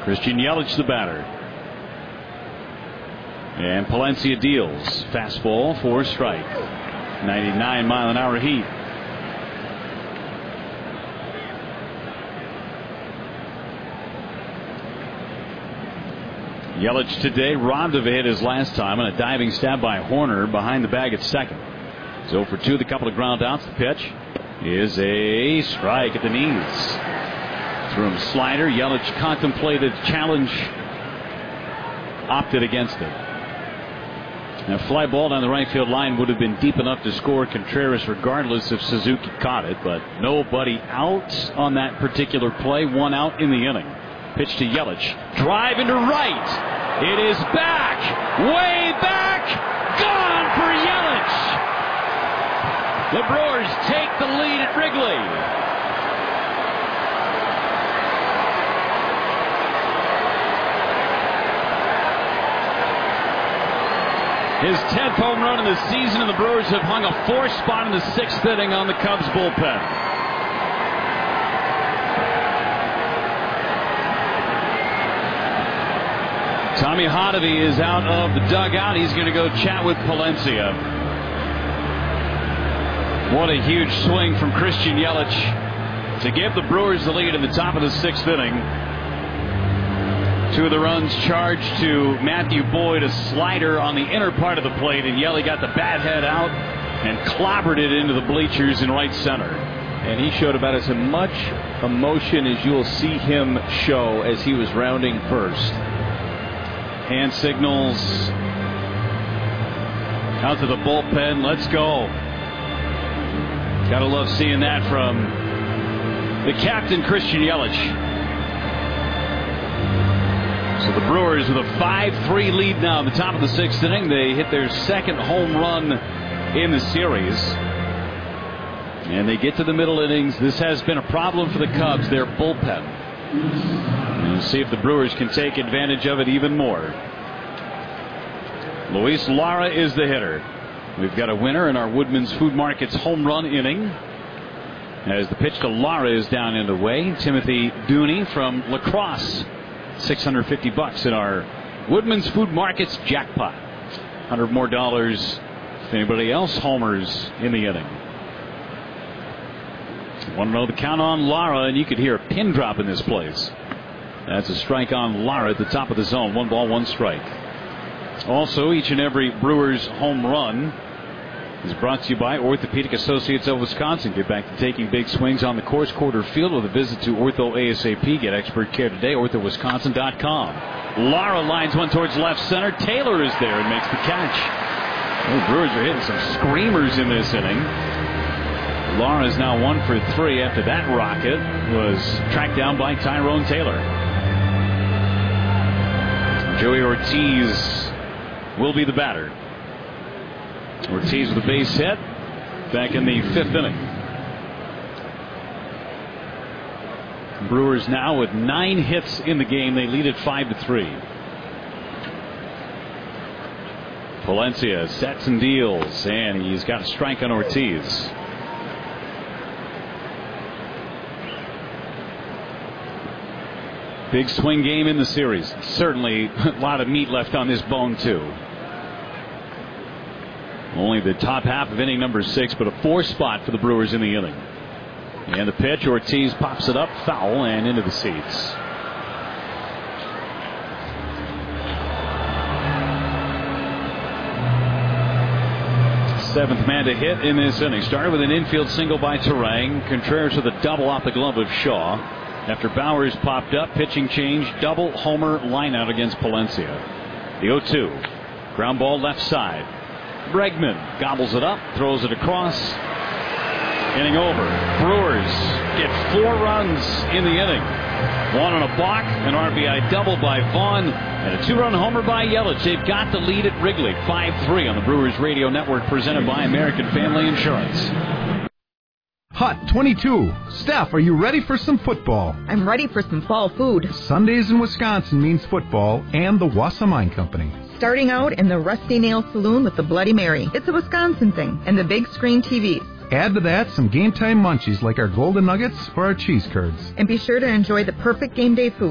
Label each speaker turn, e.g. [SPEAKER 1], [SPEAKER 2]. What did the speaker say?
[SPEAKER 1] Christian Yelich, the batter. And Palencia deals. Fastball for a strike. 99-mile-an-hour heat. Yelich today robbed of a hit his last time on a diving stab by Horner behind the bag at second. 0 for 2, the couple of ground outs. The pitch is a strike at the knees. Threw him slider. Yelich contemplated challenge. Opted against it. Now, fly ball down the right field line would have been deep enough to score Contreras regardless if Suzuki caught it, but nobody out on that particular play. 1 out in the inning. Pitch to Yelich. Drive into right. It is back. Way back. Gone for Yelich. The Brewers take the lead at Wrigley. His 10th home run in the season, and the Brewers have hung a 4th spot in the 6th inning on the Cubs bullpen. Tommy Hotovy is out of the dugout. He's going to go chat with Palencia. What a huge swing from Christian Yelich to give the Brewers the lead in the top of the 6th inning. 2 of the runs charged to Matthew Boyd, a slider on the inner part of the plate, and Yelich got the bat head out and clobbered it into the bleachers in right center.
[SPEAKER 2] And he showed about as much emotion as you'll see him show as he was rounding first.
[SPEAKER 1] Hand signals out to the bullpen. Let's go. Gotta love seeing that from the captain, Christian Yelich. So the Brewers with a 5-3 lead now at the top of the 6th inning. They hit their 2nd home run in the series. And they get to the middle innings. This has been a problem for the Cubs, their bullpen. And see if the Brewers can take advantage of it even more. Luis Lara is the hitter. We've got a winner in our Woodman's Food Market's home run inning. As the pitch to Lara is down and away. Timothy Dooney from La Crosse. $650 in our Woodman's Food Market's jackpot. $100 more if anybody else homers in the inning. Want to know the count on Lara, and you could hear a pin drop in this place. That's a strike on Lara at the top of the zone. 1 ball, 1 strike. Also, each and every Brewers home run is brought to you by Orthopedic Associates of Wisconsin. Get back to taking big swings on the course quarter field with a visit to Ortho ASAP. Get expert care today, orthowisconsin.com. Lara lines one towards left center. Taylor is there and makes the catch. The Brewers are hitting some screamers in this inning. Lara is now 1 for 3 after that rocket was tracked down by Tyrone Taylor. Joey Ortiz will be the batter. Ortiz with a base hit back in the 5th inning. Brewers now with 9 hits in the game. They lead it 5-3. Palencia sets and deals, and he's got a strike on Ortiz. Big swing game in the series. Certainly a lot of meat left on this bone, too. Only the top half of inning number 6, but a 4 spot for the Brewers in the inning. And the pitch, Ortiz pops it up, foul, and into the seats. Seventh man to hit in this inning. Started with an infield single by Terang. Contreras with a double off the glove of Shaw. After Bowers popped up, pitching change, double homer lineout against Palencia. The 0-2. Ground ball left side. Bregman gobbles it up, throws it across. Inning over. Brewers get 4 runs in the inning. 1 on a balk, an RBI double by Vaughn, and a 2-run homer by Yelich. They've got the lead at Wrigley. 5-3 on the Brewers Radio Network, presented by American Family Insurance.
[SPEAKER 3] Hot 22. Steph, are you ready for some football?
[SPEAKER 4] I'm ready for some fall food.
[SPEAKER 3] Sundays in Wisconsin means football and the Wassa Mine Company.
[SPEAKER 4] Starting out in the Rusty Nail Saloon with the Bloody Mary. It's a Wisconsin thing. And the big screen TVs.
[SPEAKER 3] Add to that some game time munchies like our golden nuggets or our cheese curds.
[SPEAKER 4] And be sure to enjoy the perfect game day food.